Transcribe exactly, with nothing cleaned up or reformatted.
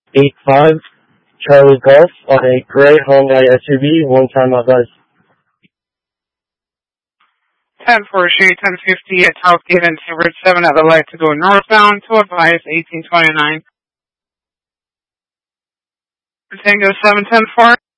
eight five Charlie Golf on a gray Hyundai S U V, one time advice. ten four Shade ten fifty at Southgate and Bridge seven at the light to go northbound to advise eighteen twenty-nine. Tango seven ten four.